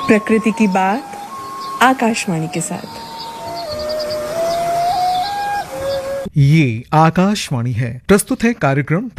प्रकृति की बात आकाशवाणी के साथ। ये आकाशवाणी है। प्रस्तुत है कार्यक्रम